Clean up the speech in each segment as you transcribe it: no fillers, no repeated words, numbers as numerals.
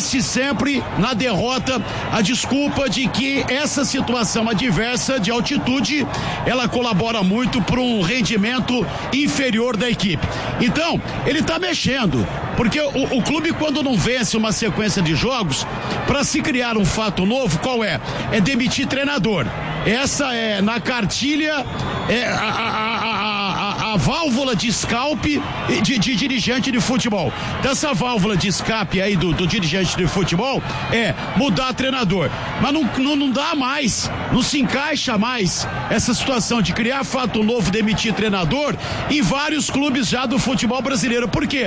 disse sempre na derrota a desculpa de que essa situação adversa de altitude, ela colabora muito para um rendimento inferior da equipe. Então, ele está mexendo, porque o clube, quando não vence uma sequência de jogos, para se criar um fato novo, qual é? É demitir treinador. Essa é, na cartilha, a válvula de escape de dirigente de futebol. Dessa válvula de escape aí do dirigente de futebol é mudar treinador. Mas não dá mais, não se encaixa mais essa situação de criar fato novo, demitir treinador em vários clubes já do futebol brasileiro. Por quê?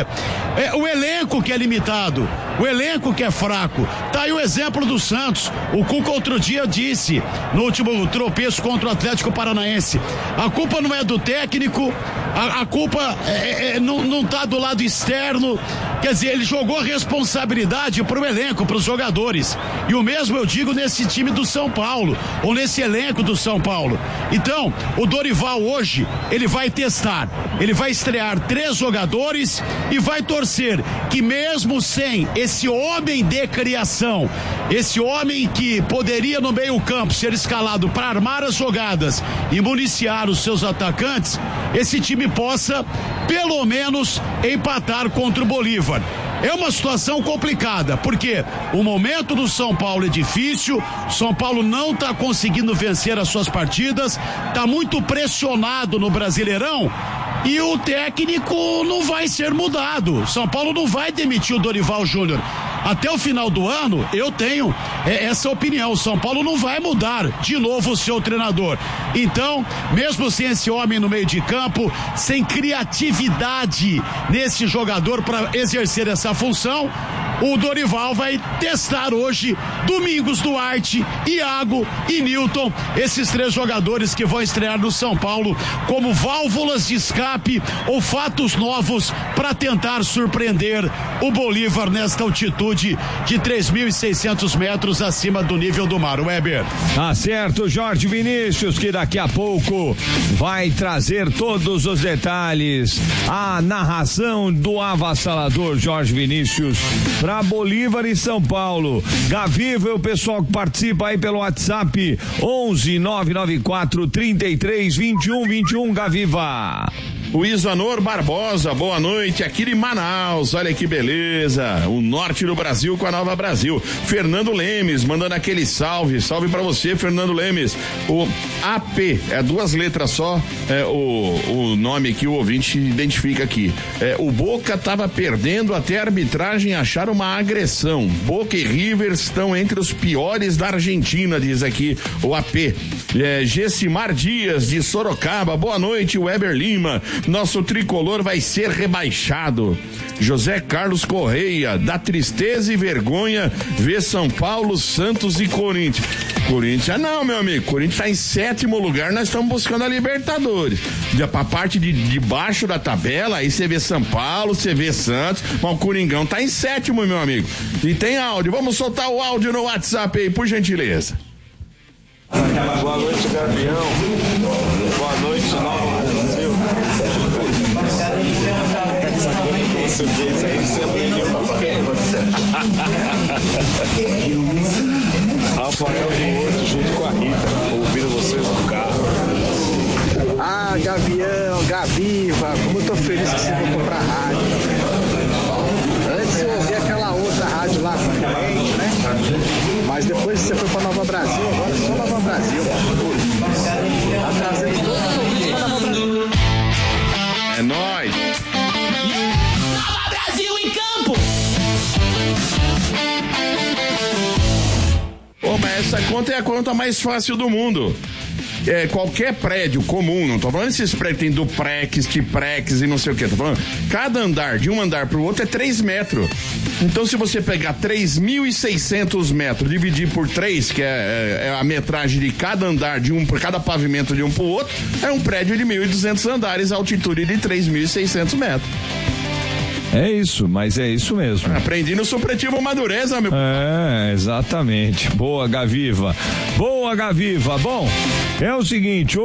O elenco que é limitado, o elenco que é fraco. Tá aí o exemplo do Santos. O Cuca outro dia disse, no último tropeço contra o Atlético Paranaense, a culpa não é do técnico, a culpa não tá do lado externo. Quer dizer, ele jogou a responsabilidade pro elenco, pros jogadores. E o mesmo eu digo nesse time do São Paulo, ou nesse elenco do São Paulo. Então, o Dorival hoje, ele vai testar, ele vai estrear 3 jogadores e vai torcer que mesmo sem esse homem de criação, esse homem que poderia no meio campo ser escalado para armar as jogadas e municiar os seus atacantes, esse time possa pelo menos empatar contra o Bolívar. É uma situação complicada, porque o momento do São Paulo é difícil, São Paulo não está conseguindo vencer as suas partidas, está muito pressionado no Brasileirão e o técnico não vai ser mudado. São Paulo não vai demitir o Dorival Júnior. Até o final do ano, eu tenho essa opinião. O São Paulo não vai mudar de novo o seu treinador. Então, mesmo sem esse homem no meio de campo, sem criatividade nesse jogador para exercer essa função, o Dorival vai testar hoje Domingos Duarte, Iago e Nilton, esses 3 jogadores que vão estrear no São Paulo como válvulas de escape ou fatos novos para tentar surpreender o Bolívar nesta altitude de 3.600 metros acima do nível do mar. Weber. Tá certo, Jorge Vinícius, que daqui a pouco vai trazer todos os detalhes, a narração do avassalador Jorge Vinícius para Bolívar e São Paulo. Gaviva, o pessoal que participa aí pelo WhatsApp 11.994 33 21 21. Gaviva. O Isanor Barbosa, boa noite, aqui de Manaus, olha que beleza, o norte do Brasil com a Nova Brasil. Fernando Lemes, mandando aquele salve pra você, Fernando Lemes. O AP, 2 letras só, o nome que o ouvinte identifica aqui. O Boca tava perdendo até a arbitragem achar uma agressão. Boca e River estão entre os piores da Argentina, diz aqui o AP. Gessimar Dias, de Sorocaba, boa noite, Weber Lima. Nosso tricolor vai ser rebaixado. José Carlos Correia, da tristeza e vergonha, vê São Paulo, Santos e Corinthians. Corinthians, não, meu amigo, Corinthians tá em 7º lugar, nós estamos buscando a Libertadores. Pra parte de baixo da tabela, aí você vê São Paulo, você vê Santos, mas o Coringão tá em 7º, meu amigo. E tem áudio, vamos soltar o áudio no WhatsApp aí, por gentileza. Boa noite, Gavião. Boa noite, Nova Brasil. Você fez aí, sempre Rafael do Horto junto com a Rita, ouvindo vocês no carro. Ah, Gavião, Gaviva, como eu tô feliz que você voltou pra rádio. Antes eu ouvi aquela outra rádio lá com a gente, né? Mas depois você foi pra Nova Brasil, agora é só Nova Brasil. Tá trazendo todos os ouvintes pra Nova Brasil. É nóis. Nova Brasil em campo. Mas essa conta é a conta mais fácil do mundo. Qualquer prédio comum, não tô falando esses prédios que tem duplex, triplex e não sei o que, tô falando, cada andar, de um andar pro outro é 3 metros. Então se você pegar 3.600 metros, dividir por 3, que é a metragem de cada andar, por cada pavimento de um pro outro, é um prédio de 1.200 andares, altitude de 3.600 metros. É isso, mas é isso mesmo. Aprendi no Supletivo Madureza, meu. É, exatamente. Boa, Gaviva. Boa, Gaviva. Bom, é o seguinte,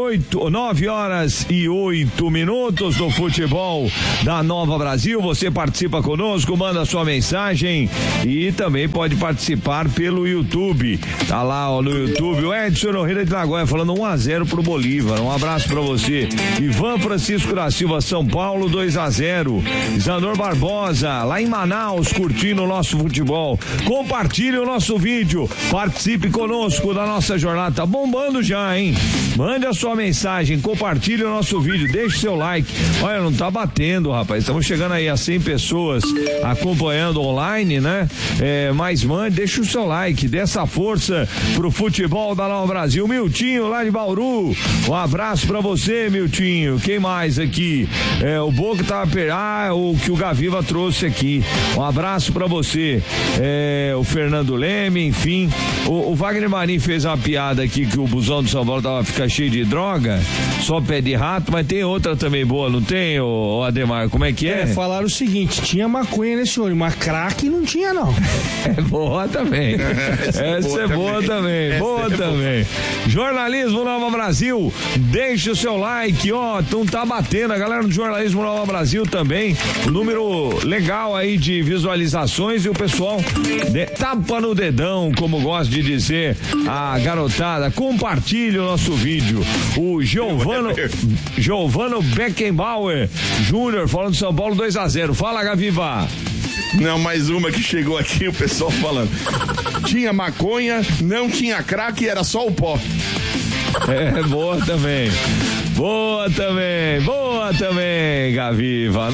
9h08 do futebol da Nova Brasil. Você participa conosco, manda sua mensagem e também pode participar pelo YouTube. Tá lá, ó, no YouTube, o Edson Nogueira de Nagoya falando 1-0 pro Bolívar. Um abraço pra você. Ivan Francisco da Silva, São Paulo, 2-0. Isador Barbosa, lá em Manaus, curtindo o nosso futebol. Compartilhe o nosso vídeo, participe conosco da nossa jornada. Tá bombando já, hein? Mande a sua mensagem, compartilhe o nosso vídeo, deixe seu like. Olha, não tá batendo, rapaz. Estamos chegando aí a 100 pessoas acompanhando online, né? Mas mande, deixe o seu like, dê essa força pro futebol da Nova Brasil. Miltinho, lá de Bauru, um abraço pra você, Miltinho. Quem mais aqui? O Boca tava o que o Gaviva trouxe aqui. Um abraço pra você. O Fernando Leme, enfim. O Wagner Marinho fez uma piada aqui que o busão do São Paulo tava ficando cheio de droga, só pé de rato, mas tem outra também boa, não tem, o Ademar? Como é que é? Falaram o seguinte, tinha maconha nesse ônibus, mas crack não tinha, não. É boa também. Essa é boa também. Boa também. Jornalismo Nova Brasil, deixe o seu like, ó, então tá batendo, a galera do Jornalismo Nova Brasil também, um número legal aí de visualizações e o pessoal tapa no dedão, como gosta de dizer a garotada. Compartilhe o nosso vídeo. O Giovano Beckenbauer Júnior falando de São Paulo 2-0. Fala, Gaviva. Não, mais uma que chegou aqui, o pessoal falando. Tinha maconha, não tinha crack, era só o pó. Boa também. Boa também, Gaviva.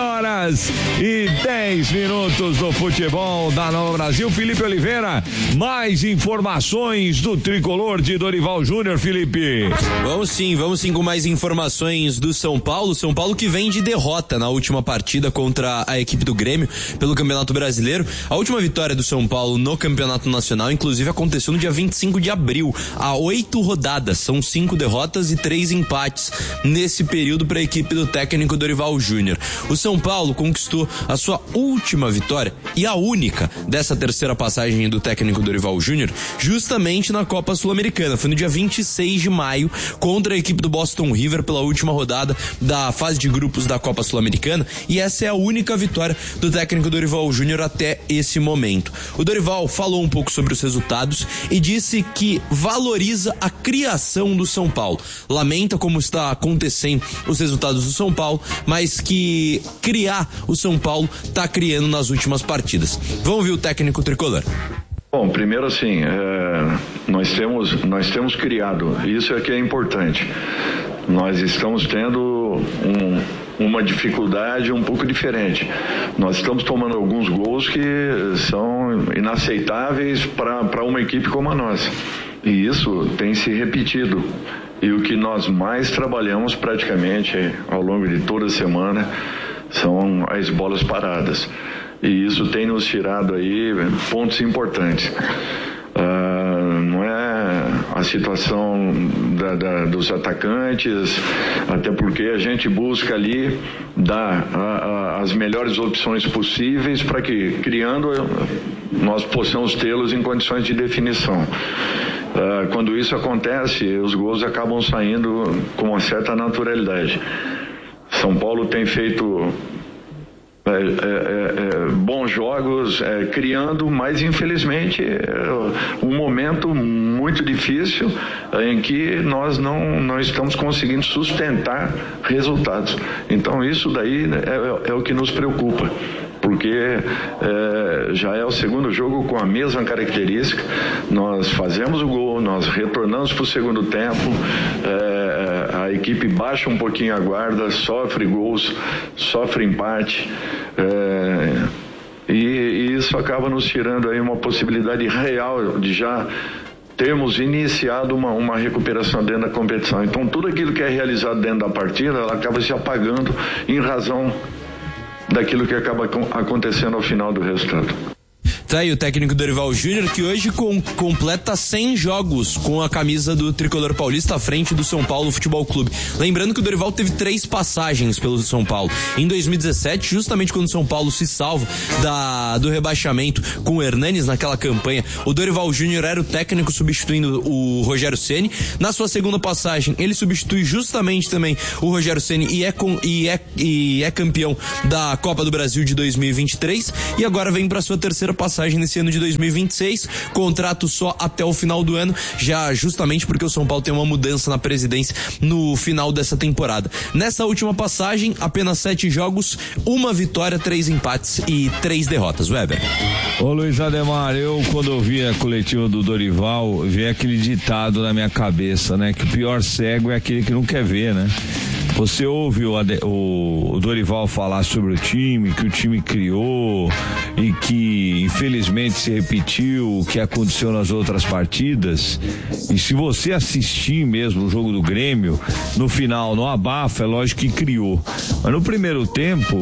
9h10 do futebol da Nova Brasil. Felipe Oliveira, mais informações do tricolor de Dorival Júnior, Felipe. Vamos sim com mais informações do São Paulo. São Paulo que vem de derrota na última partida contra a equipe do Grêmio pelo Campeonato Brasileiro. A última vitória do São Paulo no Campeonato Nacional, inclusive, aconteceu no dia 25 de abril. Há 8 rodadas, são 5 derrotas e 3 empates nesse período para a equipe do técnico Dorival Júnior. O São Paulo conquistou a sua última vitória e a única dessa terceira passagem do técnico Dorival Júnior justamente na Copa Sul-Americana. Foi no dia 26 de maio contra a equipe do Boston River pela última rodada da fase de grupos da Copa Sul-Americana, e essa é a única vitória do técnico Dorival Júnior até esse momento. O Dorival falou um pouco sobre os resultados e disse que valoriza a criação do São Paulo. Lamenta como está acontecendo os resultados do São Paulo, mas que criar o São Paulo está criando nas últimas partidas. Vamos ver o técnico tricolor. Bom, primeiro assim, nós temos criado, isso é que é importante. Nós estamos tendo uma dificuldade um pouco diferente. Nós estamos tomando alguns gols que são inaceitáveis para uma equipe como a nossa. E isso tem se repetido. E o que nós mais trabalhamos praticamente ao longo de toda a semana são as bolas paradas. E isso tem nos tirado aí pontos importantes. Não é a situação dos atacantes, até porque a gente busca ali dar as melhores opções possíveis para que, criando, nós possamos tê-los em condições de definição. Quando isso acontece, os gols acabam saindo com uma certa naturalidade. São Paulo tem feito bons jogos, criando, mas infelizmente um momento muito difícil em que nós não estamos conseguindo sustentar resultados. Então isso daí é o que nos preocupa, porque já é o segundo jogo com a mesma característica. Nós fazemos o gol, nós retornamos para o segundo tempo, a equipe baixa um pouquinho a guarda, sofre gols, sofre empate, e isso acaba nos tirando aí uma possibilidade real de já termos iniciado uma recuperação dentro da competição. Então tudo aquilo que é realizado dentro da partida, ela acaba se apagando em razão daquilo que acaba acontecendo ao final do resultado. Tá aí o técnico Dorival Júnior, que hoje completa 100 jogos com a camisa do tricolor paulista à frente do São Paulo Futebol Clube. Lembrando que o Dorival teve 3 passagens pelo São Paulo. Em 2017, justamente quando o São Paulo se salva do rebaixamento com o Hernanes naquela campanha, o Dorival Júnior era o técnico substituindo o Rogério Ceni. Na sua segunda passagem, ele substitui justamente também o Rogério Ceni e é campeão da Copa do Brasil de 2023 e agora vem para sua terceira passagem nesse ano de 2026, contrato só até o final do ano, já justamente porque o São Paulo tem uma mudança na presidência no final dessa temporada. Nessa última passagem, apenas 7 jogos, 1 vitória, 3 empates e 3 derrotas. Weber. Ô Luiz Ademar, eu quando ouvi a coletiva do Dorival, vi aquele ditado na minha cabeça, né? Que o pior cego é aquele que não quer ver, né? Você ouve o Dorival falar sobre o time, que o time criou e que infelizmente se repetiu o que aconteceu nas outras partidas. E se você assistir mesmo o jogo do Grêmio, no final, no abafa, é lógico que criou. Mas no primeiro tempo,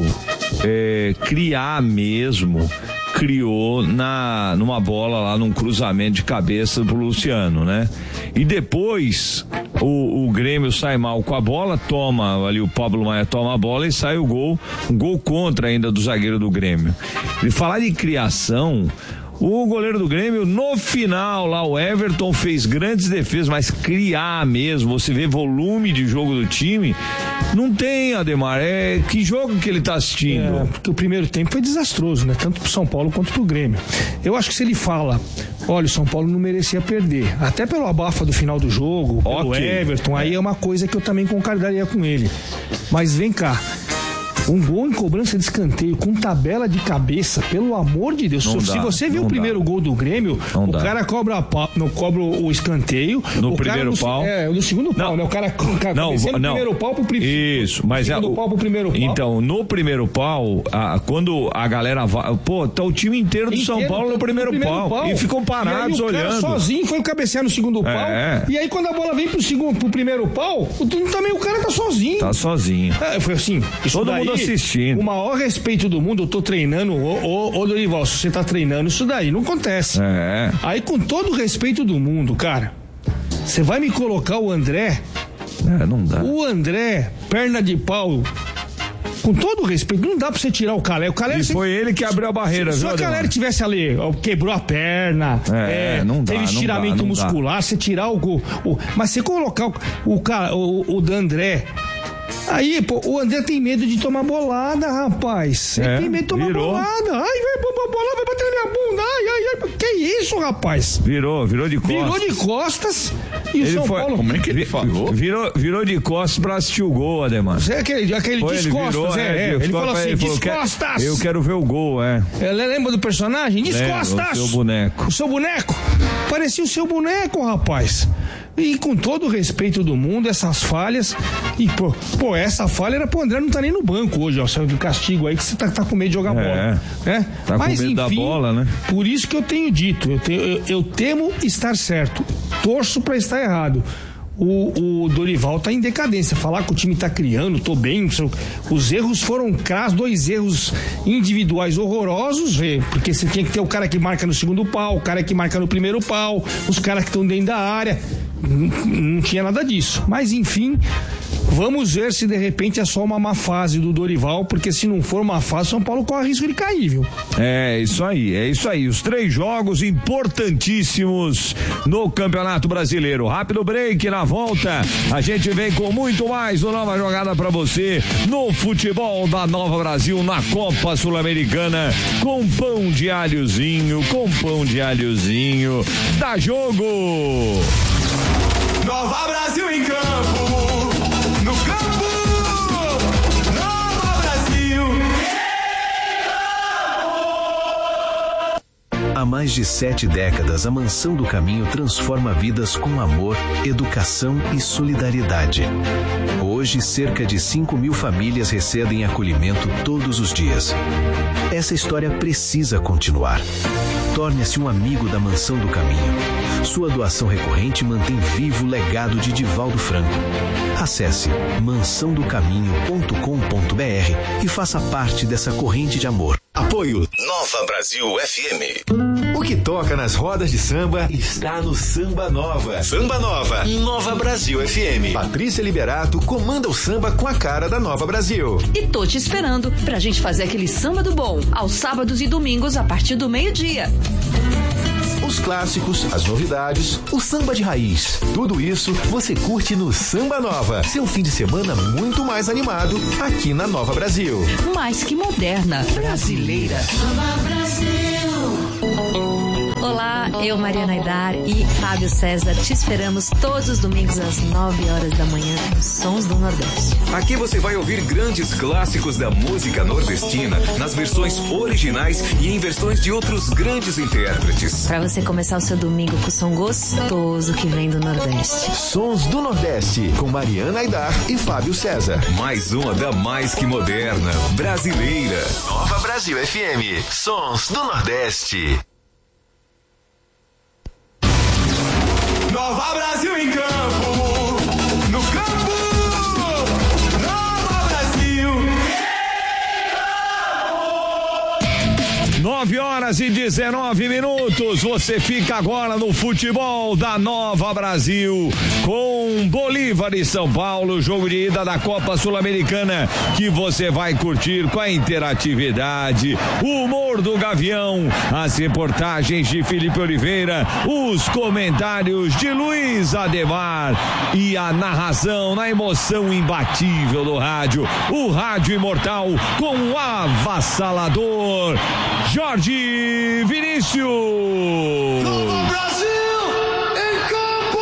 criar mesmo, criou numa bola lá, num cruzamento de cabeça pro Luciano, né? E depois o Grêmio sai mal com a bola, toma ali, o Pablo Maia toma a bola e sai o gol, um gol contra ainda do zagueiro do Grêmio. E falar de criação, o goleiro do Grêmio, no final lá, o Everton fez grandes defesas, mas criar mesmo, você vê volume de jogo do time, não tem, Ademar. Que jogo que ele tá assistindo? Porque o primeiro tempo foi desastroso, né? Tanto pro São Paulo quanto pro Grêmio. Eu acho que se ele fala, olha, o São Paulo não merecia perder, até pelo abafa do final do jogo, pelo Everton, aí é uma coisa que eu também concordaria com ele. Mas vem cá, um gol em cobrança de escanteio com tabela de cabeça, pelo amor de Deus. Se você viu o primeiro gol do Grêmio, o cara cobra o escanteio. No primeiro pau. No segundo pau, né? O cara no primeiro pau pro primeiro. Isso, mas segundo pau pro primeiro pau. Então, no primeiro pau, quando a galera vai. Pô, tá o time inteiro do São Paulo no primeiro pau. E ficam parados olhando. O cara sozinho foi cabecear no segundo pau. E aí, quando a bola vem pro primeiro pau, também o cara tá sozinho. Tá sozinho. Foi assim. Todo mundo assistindo. O maior respeito do mundo, eu tô treinando, ô Dorival, se você tá treinando, isso daí não acontece. Aí, com todo o respeito do mundo, cara, você vai me colocar o André? Não dá. O André, perna de pau, com todo o respeito, não dá pra você tirar o Caleri. Foi ele que abriu a barreira, viu? Se o Caleri tivesse ali, quebrou a perna, teve estiramento muscular, você tirar mas você colocar o André. Aí, pô, o André tem medo de tomar bolada, rapaz. Ele tem medo de tomar bolada. Ai, vai tomar bolada, vai bater na minha bunda. Ai. Que isso, rapaz? Virou de costas. Virou de costas. E o São Paulo... Como é que ele falou? Virou de costas pra assistir o gol, Ademar. Aquele descostas, ele falou assim, descostas. Eu quero ver o gol, Lembra do personagem? Descostas. O seu boneco. Parecia o seu boneco, rapaz. E com todo o respeito do mundo, essas falhas. E, pô, essa falha era pro André não tá nem no banco hoje, ó. Saiu do castigo aí que você tá com medo de jogar bola. Tá com medo da bola, né? Por isso que eu tenho dito, eu temo estar certo. Torço pra estar errado. O Dorival tá em decadência. Falar que o time tá criando, tô bem. Os erros foram crassos, 2 erros individuais horrorosos, porque você tinha que ter o cara que marca no segundo pau, o cara que marca no primeiro pau, os caras que estão dentro da área. Não tinha nada disso. Mas enfim, vamos ver se de repente é só uma má fase do Dorival, porque se não for uma fase, São Paulo corre risco de cair, viu? É isso aí. Os 3 jogos importantíssimos no Campeonato Brasileiro. Rápido break, na volta a gente vem com muito mais do Nova Jogada pra você no futebol da Nova Brasil, na Copa Sul-Americana, com pão de alhozinho, dá jogo! Nova Brasil em campo, no campo, Nova Brasil Há mais de 7 décadas, a Mansão do Caminho transforma vidas com amor, educação e solidariedade. Hoje, cerca de 5.000 famílias recebem acolhimento todos os dias. Essa história precisa continuar. Torne-se um amigo da Mansão do Caminho. Sua doação recorrente mantém vivo o legado de Divaldo Franco. Acesse mansãodocaminho.com.br e faça parte dessa corrente de amor. Apoio Nova Brasil FM. O que toca nas rodas de samba está no Samba Nova. Samba Nova, Nova Brasil FM. Patrícia Liberato comanda o samba com a cara da Nova Brasil. E tô te esperando pra gente fazer aquele samba do bom, aos sábados e domingos a partir do meio-dia. Os clássicos, as novidades, o samba de raiz. Tudo isso você curte no Samba Nova. Seu fim de semana muito mais animado aqui na Nova Brasil. Mais que moderna, brasileira. Nova Brasil. Olá, eu, Mariana Aidar e Fábio César te esperamos todos os domingos às 9 horas da manhã nos Sons do Nordeste. Aqui você vai ouvir grandes clássicos da música nordestina nas versões originais e em versões de outros grandes intérpretes. Para você começar o seu domingo com o som gostoso que vem do Nordeste. Sons do Nordeste com Mariana Aidar e Fábio César. Mais uma da mais que moderna, brasileira. Nova Brasil FM. Sons do Nordeste. Nova Brasil em campo, no campo, Nova Brasil. 9h19. Você fica agora no futebol da Nova Brasil com Bolívar e São Paulo, jogo de ida da Copa Sul-Americana, que você vai curtir com a interatividade, o humor do Gavião, as reportagens de Felipe Oliveira, os comentários de Luiz Ademar e a narração na emoção imbatível do rádio, o rádio imortal com o avassalador Jorge Vinícius. Nova Brasil em campo!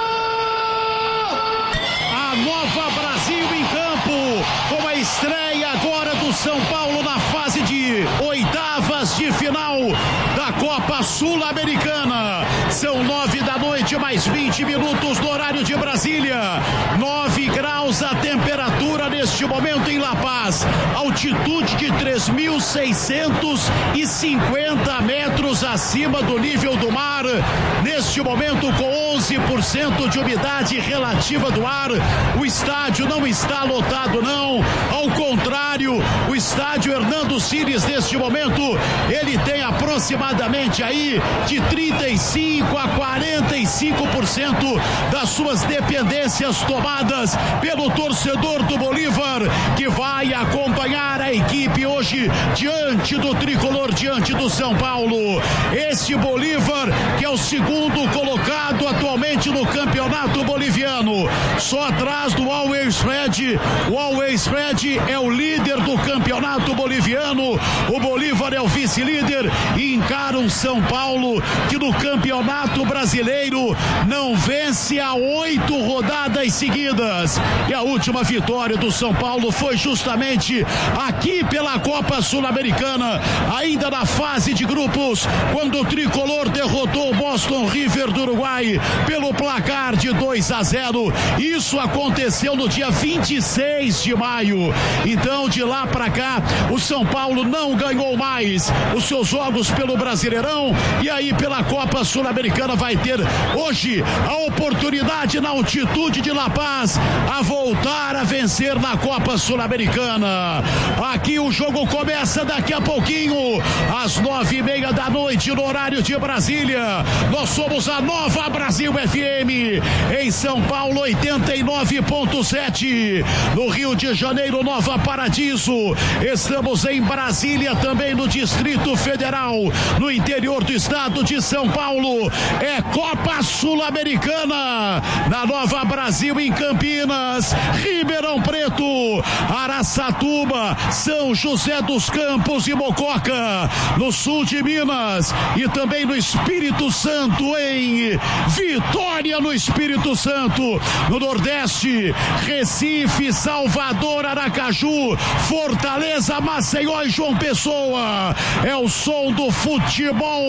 A Nova Brasil em campo, com a estreia agora do São Paulo na fase de oitavas de final da Copa Sul-Americana. São 9 da noite, mais 20 minutos do horário de Brasília. 9 graus a temperatura neste momento em La Paz. Altitude de 3.650 metros acima do nível do mar. Neste momento com 11% de umidade relativa do ar. O estádio não está lotado não. Ao contrário, o estádio Hernando Siles neste momento, ele tem aproximadamente aí de 35 a 45% das suas dependências tomadas pelo torcedor do Bolívar, que vai acompanhar a equipe hoje diante do tricolor, diante do São Paulo. Este Bolívar, que é o segundo colocado atualmente no campeonato boliviano, só atrás do Always Red. O Always Red é o líder do campeonato boliviano, o Bolívar é o vice-líder e encara um São Paulo que no campeonato brasileiro não vence há 8 rodadas seguidas. E a última vitória do São Paulo foi justamente aqui pela Copa Sul-Americana, ainda na fase de grupos, quando o tricolor derrotou o Boston River do Uruguai pelo placar de 2-0. Isso aconteceu no dia 26 de maio. Então, de lá para cá, o São Paulo não ganhou mais os seus jogos pelo Brasileirão, e aí pela Copa Sul-Americana vai ter hoje a oportunidade, na altitude de La Paz, a voltar a vencer na Copa Sul-Americana. Aqui o jogo começa daqui a pouquinho, às 9h30 da noite, no horário de Brasília. Nós somos a Nova Brasil FM, em São Paulo 89.7, no Rio de Janeiro, Nova Paradiso. Estamos em Brasília, também no Distrito Federal, no interior do estado de São Paulo. É Copa Sul-Americana na Nova Brasil, em Campinas, Ribeirão Preto, Araçatuba, São José dos Campos e Mococa, no sul de Minas, e também no Espírito Santo, em Vitória, no Espírito Santo, no Nordeste, Recife, Salvador, Aracaju, Fortaleza, Maceió e João Pessoa. É o som do futebol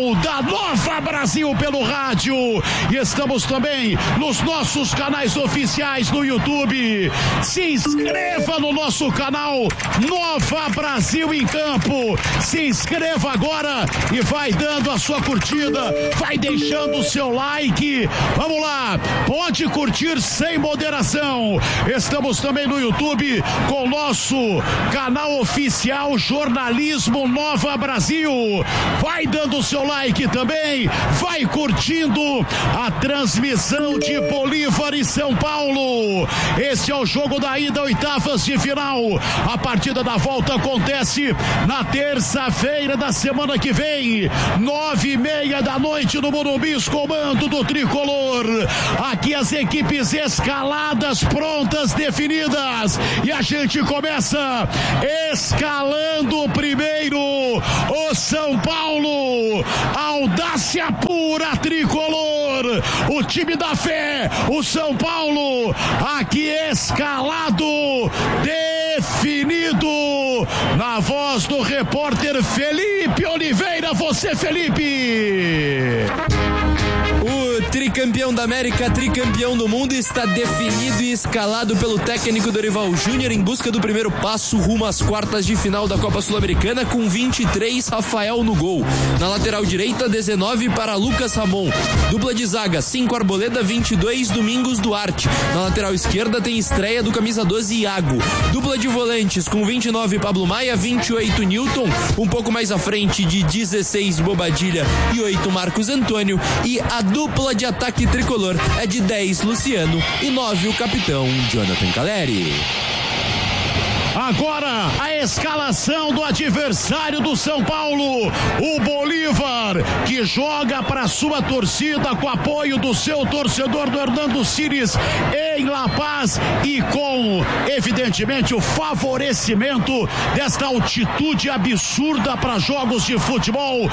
transmissão da Nova Brasil pelo rádio. E estamos também nos nossos canais oficiais no YouTube. Se inscreva no nosso canal Nova Brasil em Campo. Se inscreva agora e vai dando a sua curtida, vai deixando o seu like. Vamos lá, pode curtir sem moderação. Estamos também no YouTube com o nosso canal oficial Jornalismo Nova Brasil. Vai dando o seu like também, vai curtindo a transmissão de Bolívar e São Paulo. Esse é o jogo da ida, oitavas de final. A partida da volta acontece na terça-feira da semana que vem, 9:30 da noite no Morumbi, comando do Tricolor. Aqui as equipes escaladas, prontas, definidas. E a gente começa escalando primeiro o São Paulo. Audácia pura, Tricolor. O time da fé, o São Paulo. Aqui escalado, definido. Na voz do repórter Felipe Oliveira. Você, Felipe. O tricampeão da América, tricampeão do mundo, está definido e escalado pelo técnico Dorival Júnior em busca do primeiro passo rumo às quartas de final da Copa Sul-Americana, com 23, Rafael no gol. Na lateral direita, 19 para Lucas Ramon. Dupla de zaga, 5 Arboleda, 22 Domingos Duarte. Na lateral esquerda tem estreia do camisa 12 Iago. Dupla de volantes com 29 Pablo Maia, 28 Newton. Um pouco mais à frente de 16 Bobadilha e 8 Marcos Antônio. E a dupla de ataque tricolor é de 10 Luciano e 9 o capitão Jonathan Caleri. Agora a escalação do adversário do São Paulo, o Bolívar, que joga para sua torcida com apoio do seu torcedor do Hernando Siles em La Paz e com, evidentemente, o favorecimento desta altitude absurda para jogos de futebol,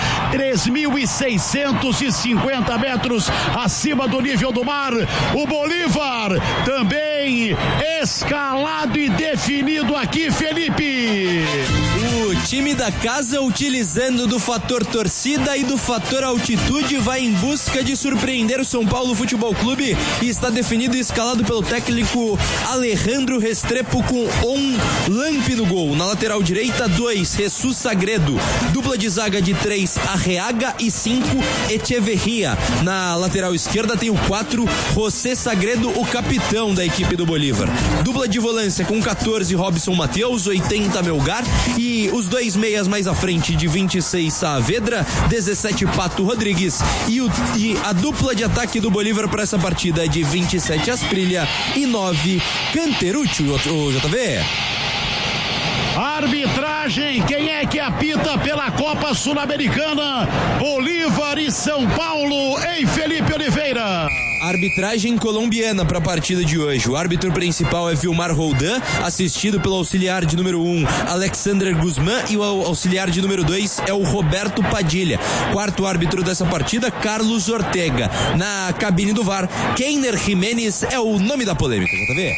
3.650 metros acima do nível do mar. O Bolívar também escalado e definido aqui, Felipe. O time da casa, utilizando do fator torcida e do fator altitude, vai em busca de surpreender o São Paulo Futebol Clube e está definido e escalado pelo técnico Alejandro Restrepo com Lamp no gol. Na lateral direita, 2 Jesus Sagredo. Dupla de zaga de 3 Arreaga e 5 Echeverria. Na lateral esquerda tem o 4 José Sagredo, o capitão da equipe do Bolívar. Dupla de volância com 14 Robson Mateus, 80 Melgar e os 2 meias mais à frente de 26 Saavedra, 17 Pato Rodrigues e a dupla de ataque do Bolívar para essa partida é de 27 Asprilha e 9 Canterucci, o JV. Arbitragem, quem é que apita pela Copa Sul-Americana? Bolívar e São Paulo, em Felipe Oliveira. Arbitragem colombiana para a partida de hoje. O árbitro principal é Vilmar Roldan, assistido pelo auxiliar de número 1, Alexander Guzmán, e o auxiliar de número 2 é o Roberto Padilha. Quarto árbitro dessa partida, Carlos Ortega. Na cabine do VAR, Keiner Jimenez é o nome da polêmica, JV.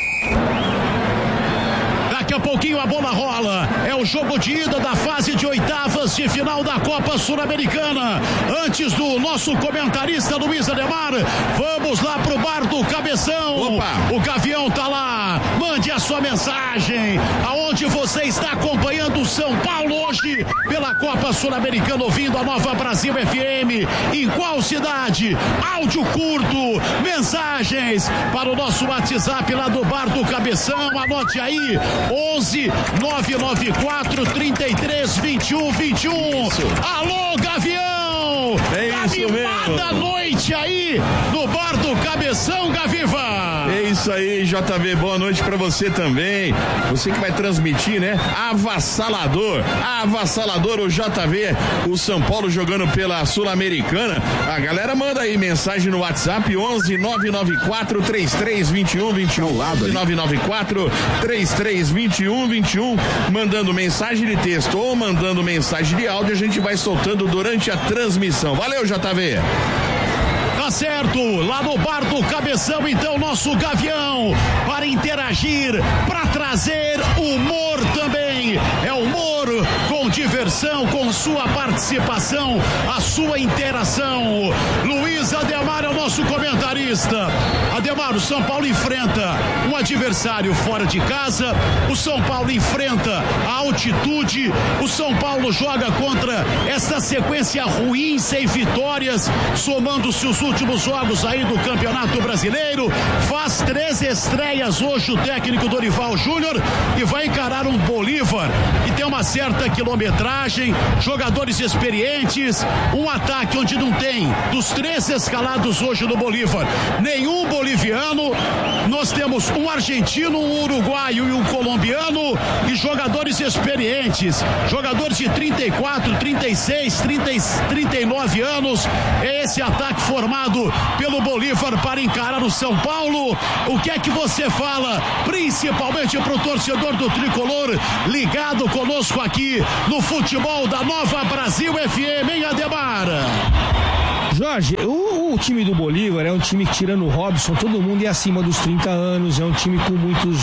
Daqui a pouquinho a bola rola. É o jogo de ida da fase de oitavas de final da Copa Sul-Americana. Antes do nosso comentarista Luiz Ademar, vamos lá pro bar do Cabeção. Opa. O Gavião tá lá. Mande a sua mensagem. Aonde você está acompanhando o São Paulo hoje pela Copa Sul-Americana, ouvindo a Nova Brasil FM. Em qual cidade? Áudio curto, mensagens para o nosso WhatsApp lá do bar do Cabeção. Anote aí. 11 994 33 21 21. Alô, Gavião! É isso mesmo. Da noite aí no bar do Cabeção, Gaviva. É isso aí, JV, boa noite pra você também. Você que vai transmitir, né? Avassalador o JV, o São Paulo jogando pela Sul-Americana. A galera manda aí mensagem no WhatsApp 11 994 33 21 21. 994 33 21 21. Mandando mensagem de texto ou mandando mensagem de áudio, a gente vai soltando durante a transmissão. Valeu, JV. Tá certo, lá no bar do Cabeção, então, nosso Gavião, para interagir, para trazer humor também. também é humor, com diversão, com sua participação, a sua interação. Luiz Ademar é o nosso comentarista. Ademar, o São Paulo enfrenta um adversário fora de casa, o São Paulo enfrenta a altitude, o São Paulo joga contra essa sequência ruim, sem vitórias, somando-se os últimos jogos aí do Campeonato Brasileiro. Faz 3 estreias hoje o técnico Dorival Júnior e vai encarar um Bolívar que tem uma certa quilometragem, jogadores experientes, um ataque onde não tem, dos 3 escalados hoje no Bolívar, nenhum boliviano. Nós temos um argentino, um uruguaio e um colombiano, e jogadores experientes, jogadores de 34, 36, 39 anos. É esse ataque formado pelo Bolívar para encarar o São Paulo. O que é que você fala, principalmente para o torcedor do Tricolor, ligado conosco aqui no futebol da Nova Brasil FM, em Ademar? Jorge, o time do Bolívar é um time que, tirando o Robson, todo mundo é acima dos 30 anos, é um time com muitos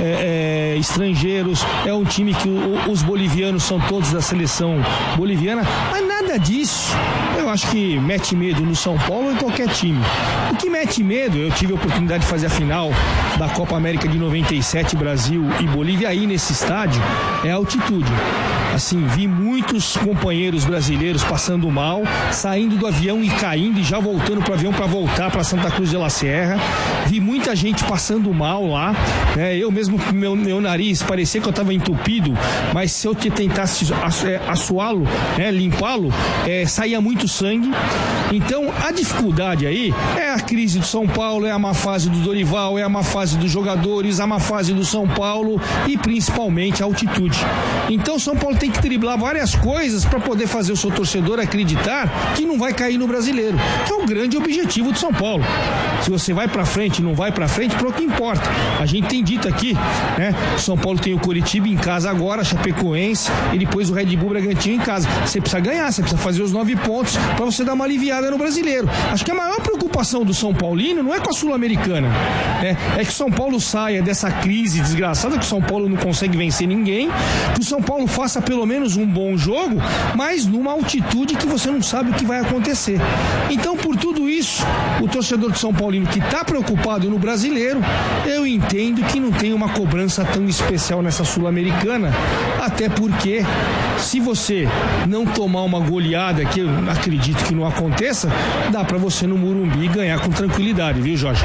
estrangeiros, é um time que os bolivianos são todos da seleção boliviana, mas nada disso eu acho que mete medo no São Paulo ou em qualquer time. O que mete medo, eu tive a oportunidade de fazer a final da Copa América de 97, Brasil e Bolívia, aí nesse estádio, é a altitude. Assim, vi muitos companheiros brasileiros passando mal, saindo do avião e caindo e já voltando pro avião para voltar para Santa Cruz de la Sierra. Vi muita gente passando mal lá, né? Eu mesmo, meu nariz parecia que eu estava entupido, mas se eu tentasse assoá-lo, né, limpá-lo, saía muito sangue. Então a dificuldade aí é a crise do São Paulo, é a má fase do Dorival, é a má fase dos jogadores, a má fase do São Paulo e principalmente a altitude. Então São Paulo tem que driblar várias coisas para poder fazer o seu torcedor acreditar que não vai cair no Brasileiro, que é o grande objetivo do São Paulo. Se você vai para frente, não vai para frente, para o que importa. A gente tem dito aqui, né? São Paulo tem o Coritiba em casa agora, Chapecoense, e depois o Red Bull Bragantino em casa. Você precisa ganhar, você precisa fazer os 9 pontos para você dar uma aliviada no Brasileiro. Acho que a maior preocupação do São Paulino não é com a Sul-Americana, né? É que o São Paulo saia dessa crise desgraçada, que o São Paulo não consegue vencer ninguém, que o São Paulo faça pelo menos um bom jogo, mas numa altitude que você não sabe o que vai acontecer. Então, por tudo isso, o torcedor de São Paulino que está preocupado no Brasileiro, eu entendo que não tem uma cobrança tão especial nessa Sul-Americana, até porque se você não tomar uma goleada, que eu acredito que não aconteça, dá para você no Morumbi ganhar com tranquilidade, viu, Jorge?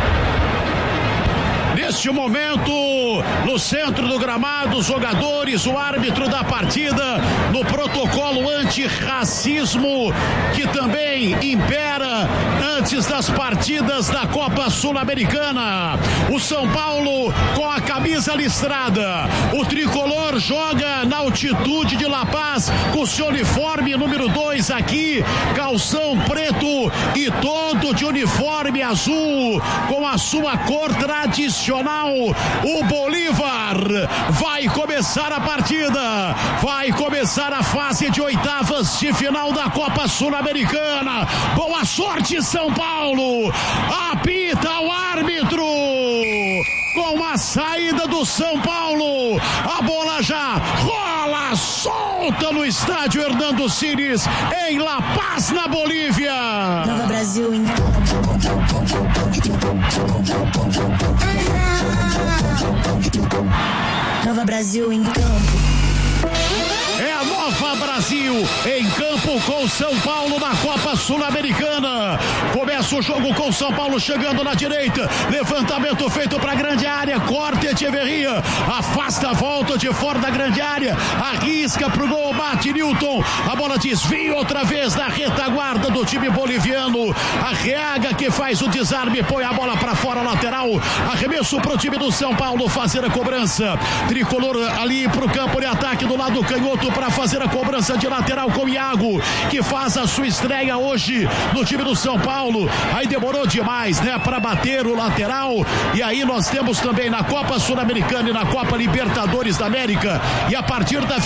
Neste momento, no centro do gramado, os jogadores, o árbitro da partida, no protocolo antirracismo que também impera antes das partidas da Copa Sul-Americana. O São Paulo com a camisa listrada. O tricolor joga na altitude de La Paz com o seu uniforme número 2 aqui, calção preto e todo de uniforme azul com a sua cor tradicional. O Bolívar vai começar a partida, vai começar a fase de oitavas de final da Copa Sul-Americana. Boa sorte, São Paulo. Apita o árbitro com a saída do São Paulo. A bola já rola solta no estádio Hernando Siles, em La Paz, na Bolívia. Nova Brasil em Nova Brasil em campo. É a Nova Brasil em campo com São Paulo na Copa Sul-Americana. Começa o jogo com São Paulo chegando na direita. Levantamento feito para a grande área. Corte Echeverria. Afasta a volta de fora da grande área. Arrisca pro gol. Bate Newton. A bola desvia outra vez da retaguarda do time boliviano. Arreaga que faz o desarme. Põe a bola para fora, lateral. Arremesso pro time do São Paulo fazer a cobrança. Tricolor ali pro campo de ataque do lado canhoto para fazer a cobrança de lateral com Iago, que faz a sua estreia hoje no time do São Paulo. aí demorou demais, né, para bater o lateral. E aí nós temos também na Copa Sul-Americana e na Copa Libertadores da América, e a partir da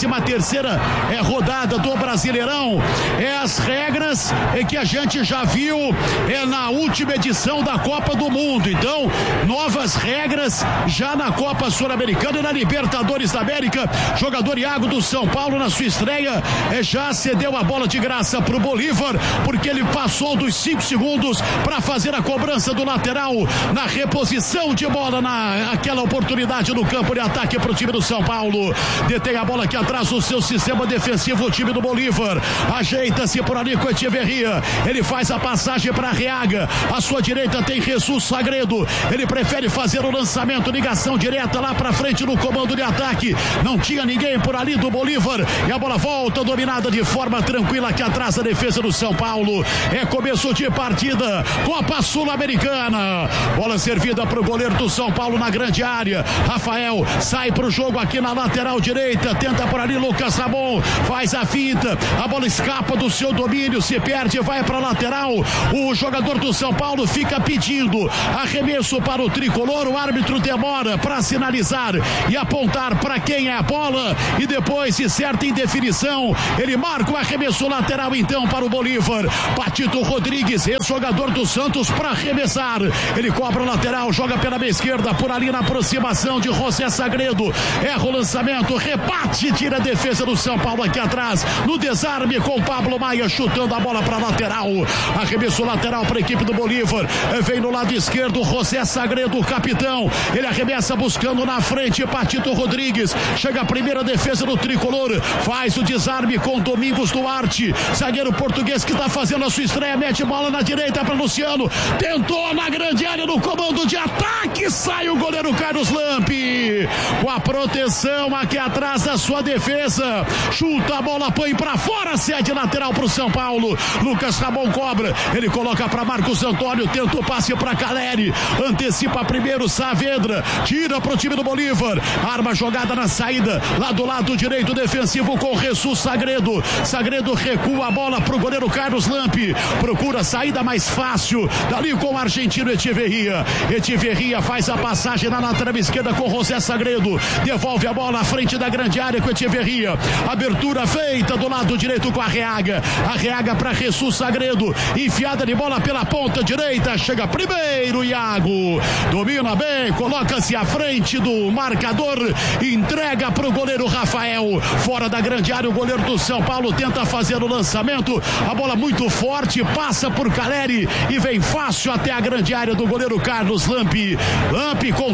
23ª rodada do Brasileirão, as regras que a gente já viu na última edição da Copa do Mundo. Então, novas regras já na Copa Sul-Americana e na Libertadores da América. Jogador Iago do São Paulo, na sua estreia, já cedeu a bola de graça pro Bolívar, porque ele passou dos 5 segundos para fazer a cobrança do lateral na reposição de bola naquela oportunidade no campo de ataque pro time do São Paulo. Detém a bola aqui atrás do seu sistema defensivo, o time do Bolívar. Ajeita-se por ali com Echeverria. Ele faz a passagem para Reaga. À sua direita tem Jesus Sagredo. Ele prefere fazer o lançamento, ligação direta lá para frente no comando de ataque. Não tinha ninguém por ali do Bolívar. E a bola volta dominada de forma tranquila aqui atrás da defesa do São Paulo. É começo de partida. Copa Sul-Americana. Bola servida para o goleiro do São Paulo na grande área. Rafael sai para o jogo aqui na lateral direita. Tenta por ali Lucas Ramon. Faz a finta. A bola escapa do seu domínio. Se perde, vai para a lateral. O jogador do São Paulo fica pedindo arremesso para o tricolor. O árbitro demora para sinalizar e apontar para quem é a bola. E depois, de certa indefinição, ele marca o arremesso lateral então para o Bolívar. Patito Rodrigues, ex-jogador do Santos, para arremessar. Ele cobra o lateral, joga pela meia esquerda, por ali na aproximação de José Sagredo. Erra o lançamento, rebate, tira a defesa do São Paulo aqui atrás. No desarme com Pablo Maia chutando a bola para lateral. Arremesso lateral para a equipe do Bolívar. Vem no lado esquerdo José Sagredo, capitão. Ele arremessa buscando na frente Patito Rodrigues. Chega a primeira defesa do tricolor. Faz o desarme com Domingos Duarte. Zagueiro português que está fazendo a sua estreia. Mete bola na direita para Luciano. Tentou na grande área no comando de ataque. Sai o goleiro Carlos Lampi. Com a proteção aqui atrás da sua defesa. Chuta a bola, põe para fora. Cede lateral para o São Paulo. Lucas Ramon cobra. Ele coloca para Marcos Antônio. Tenta o passe para Caleri. Antecipa primeiro Saavedra. Tira para o time do Bolívar. Arma jogada na saída. Lá do lado direito defensivo com Jesus Sagredo. Sagredo recua a bola para o goleiro Carlos Lampi. Procura a saída mais fácil. Dali com o argentino Echeverria. Echeverria faz a passagem na lateral esquerda com José Sagredo. Devolve a bola à frente da grande área com Echeverria. Abertura feita do lado direito com a Reaga. A Reaga para Jesus Sagredo. Enfiada de bola pela ponta direita. Chega primeiro Iago. Domina bem. Coloca-se à frente do marcador. Entrega para o goleiro Rafael. Fora da grande área o goleiro do São Paulo tenta fazer o lançamento. A bola muito forte. Passa por Caleri. E vem fácil até a grande área do goleiro Carlos Lampi. Lampi com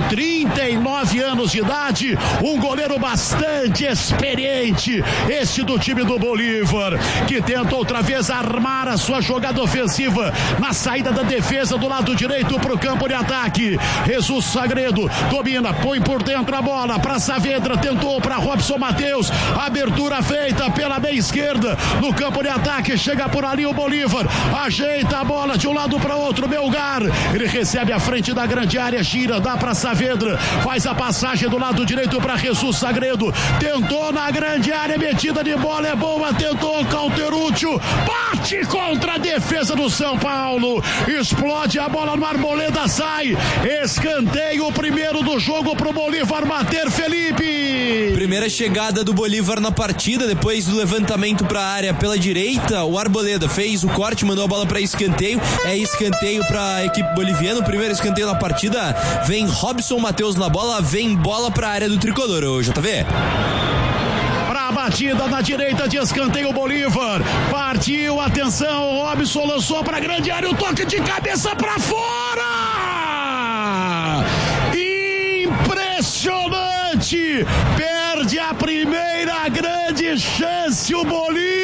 39 anos de idade. Um goleiro bastante experiente. Este do time do Bolívar. Que tenta outra vez armar a sua jogada ofensiva. Na saída da defesa do lado direito para o campo de ataque. Jesus Sagredo domina. Põe por dentro a bola para Saavedra. Tentou para Robson Matheus. Abertura feita pela meia esquerda. No campo de ataque. Chega por ali o Bolívar. Ajeita a bola de um lado para outro. Melgar. Ele recebe a frente da grande área. Gira. Dá para Saavedra. Faz a passagem do lado direito para Jesus Sagredo. Tentou na grande área. Metida de bola é boa. Tentou Cauterúcio. Bate contra a defesa do São Paulo. Explode a bola no Arboleda. Sai. Escanteio primeiro do jogo pro Bolívar bater, Felipe. Primeira chegada do Bolívar na partida, depois do levantamento para a área pela direita, o Arboleda fez o corte, mandou a bola para escanteio. É escanteio para a equipe boliviana. O primeiro escanteio na partida. Vem Robson Matheus na bola, vem bola para a área do tricolor, o JV. Pra batida na direita de escanteio Bolívar. Partiu, atenção, Robson lançou pra grande área, o toque de cabeça pra fora. Impressionante. Perde a primeira grande chance o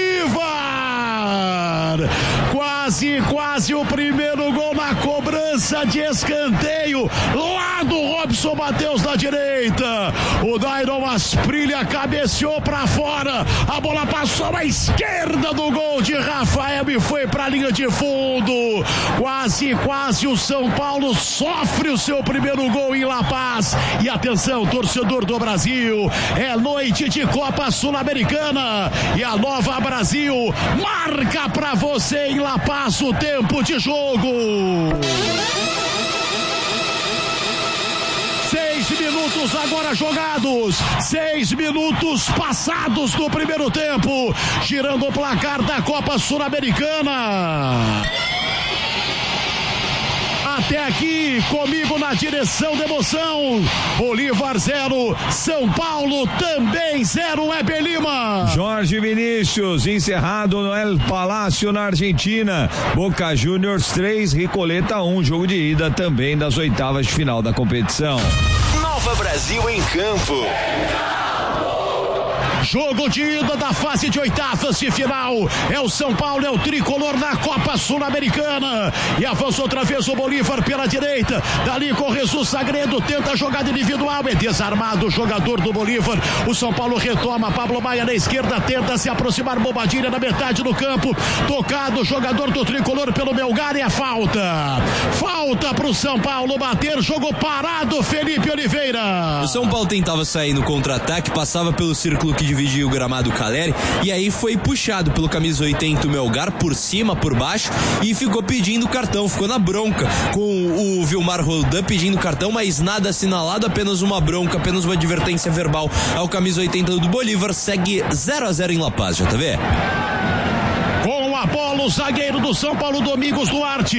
Bolívar. Quase o primeiro gol na cobrança de escanteio lá do Robson Matheus na direita. O Dairon Asprilha cabeceou pra fora. A bola passou à esquerda do gol de Rafael e foi pra linha de fundo. Quase o São Paulo sofre o seu primeiro gol em La Paz. E atenção, torcedor do Brasil, é noite de Copa Sul-Americana e a Nova Brasil marca pra você em La Paz Passa o tempo de jogo. 6 minutos agora jogados, 6 minutos passados do primeiro tempo, girando o placar da Copa Sul-Americana. Até aqui, comigo na direção da emoção, Bolívar 0, São Paulo também 0, Weber Lima. Jorge Vinícius, encerrado no El Palácio, na Argentina. Boca Juniors 3, Recoleta 1, jogo de ida também das oitavas de final da competição. Nova Brasil em campo. Jogo de ida da fase de oitavas de final. É o São Paulo, é o tricolor da Copa Sul-Americana. E avança outra vez o Bolívar pela direita. Dali com Jesus Sagredo, tenta a jogada individual. É desarmado o jogador do Bolívar. O São Paulo retoma. Pablo Maia na esquerda, tenta se aproximar. Bobadilha na metade do campo. Tocado o jogador do tricolor pelo Melgar e a falta. Falta pro São Paulo bater. Jogo parado, Felipe Oliveira. O São Paulo tentava sair no contra-ataque, passava pelo círculo que dividia o gramado Caleri, e aí foi puxado pelo camisa 80 o Melgar, por cima, por baixo, e ficou pedindo cartão, ficou na bronca com o Vilmar Roldan pedindo cartão, mas nada assinalado, apenas uma bronca, apenas uma advertência verbal ao camisa 80 do Bolívar. Segue 0-0 em La Paz, JV. Com a bola o zagueiro do São Paulo, Domingos Duarte.